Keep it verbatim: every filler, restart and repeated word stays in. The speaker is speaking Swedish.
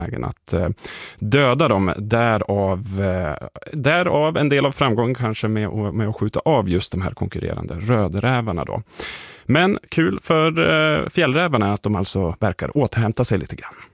att döda dem, därav, därav en del av framgången kanske med, med att skjuta av just de här konkurrerande rödrävarna då. Men kul för fjällrävarna att de alltså verkar återhämta sig lite grann.